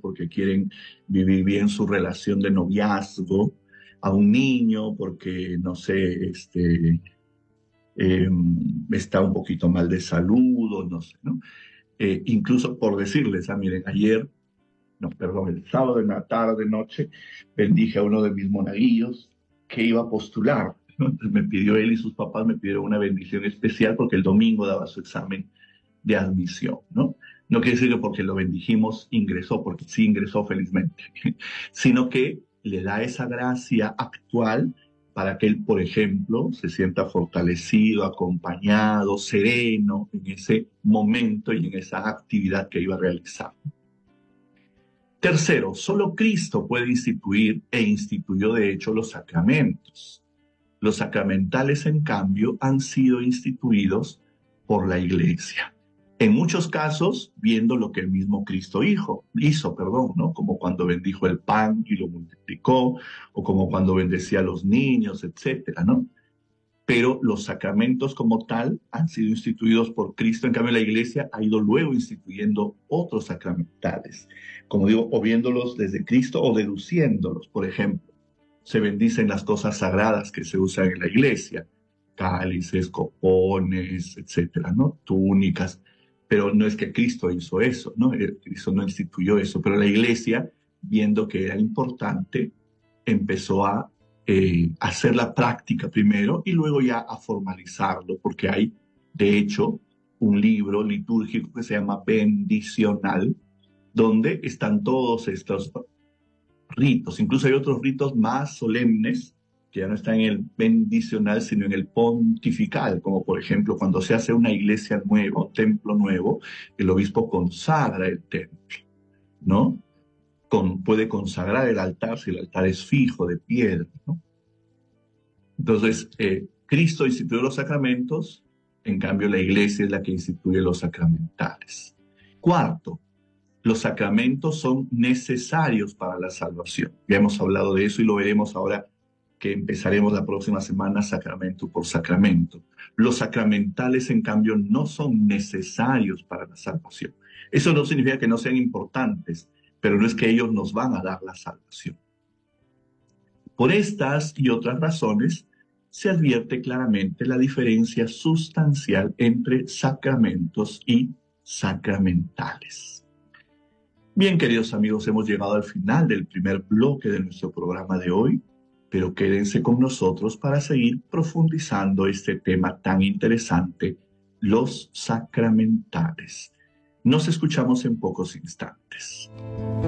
porque quieren vivir bien su relación de noviazgo, a un niño porque, no sé, eh, está un poquito mal de salud o no sé, ¿no? Incluso por decirles, miren, ayer, no, perdón, el sábado en la tarde, noche, bendije a uno de mis monaguillos que iba a postular, ¿no? Entonces me pidió él y sus papás, me pidieron una bendición especial porque el domingo daba su examen de admisión, ¿no? No quiere decir que porque lo bendijimos ingresó, porque sí ingresó felizmente, sino que le da esa gracia actual para que él, por ejemplo, se sienta fortalecido, acompañado, sereno en ese momento y en esa actividad que iba a realizar. Tercero, solo Cristo puede instituir e instituyó de hecho los sacramentos. Los sacramentales, en cambio, han sido instituidos por la Iglesia. En muchos casos, viendo lo que el mismo Cristo hizo, ¿no? Como cuando bendijo el pan y lo multiplicó, o como cuando bendecía a los niños, etcétera, ¿no? Pero los sacramentos como tal han sido instituidos por Cristo. En cambio, la Iglesia ha ido luego instituyendo otros sacramentales, como digo, o viéndolos desde Cristo o deduciéndolos. Por ejemplo, se bendicen las cosas sagradas que se usan en la Iglesia, cálices, copones, etcétera, ¿no? Túnicas. Pero no es que Cristo hizo eso, ¿no? Cristo no instituyó eso, pero la Iglesia, viendo que era importante, empezó a hacer la práctica primero y luego ya a formalizarlo, porque hay, de hecho, un libro litúrgico que se llama Bendicional, donde están todos estos ritos. Incluso hay otros ritos más solemnes que ya no están en el bendicional, sino en el pontifical, como por ejemplo cuando se hace una iglesia nueva, un templo nuevo, el obispo consagra el templo, ¿no? Puede consagrar el altar si el altar es fijo, de piedra, ¿no? Entonces, Cristo instituyó los sacramentos, en cambio la Iglesia es la que instituye los sacramentales. Cuarto, los sacramentos son necesarios para la salvación. Ya hemos hablado de eso y lo veremos ahora que empezaremos la próxima semana sacramento por sacramento. Los sacramentales, en cambio, no son necesarios para la salvación. Eso no significa que no sean importantes, pero no es que ellos nos van a dar la salvación. Por estas y otras razones, se advierte claramente la diferencia sustancial entre sacramentos y sacramentales. Bien, queridos amigos, hemos llegado al final del primer bloque de nuestro programa de hoy, pero quédense con nosotros para seguir profundizando este tema tan interesante, los sacramentales. Nos escuchamos en pocos instantes.